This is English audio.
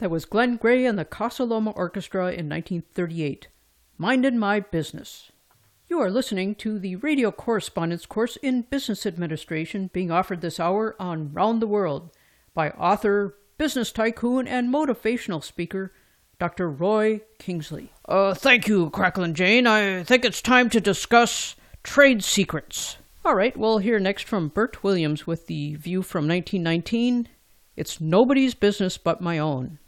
That was Glenn Gray and the Casa Loma Orchestra in 1938. Mindin' My Business. You are listening to the Radio Correspondence Course in Business Administration being offered this hour on Round the World by author, business tycoon, and motivational speaker, Dr. Roy Kingsley. Thank you, Cracklin' Jane. I think it's time to discuss trade secrets. All right, we'll hear next from Bert Williams with the view from 1919. It's nobody's business but my own.